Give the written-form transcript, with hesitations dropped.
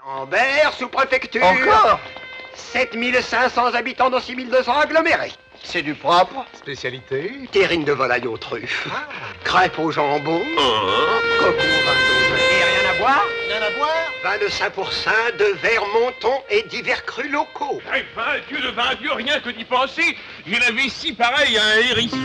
Lambert, sous-préfecture. Encore 7500 habitants dans 6200 agglomérés. C'est du propre. Spécialité? Terrine de volaille aux truffes. Crêpes au jambon. Coco au vin d'Auvergne. Et rien à boire? Rien à boire? Vin de Saint-Pourçain, de verre Monton et divers crus locaux. Eh ben, Dieu de 20 Dieu, rien que d'y penser, j'ai la vessie pareille à un hérisson.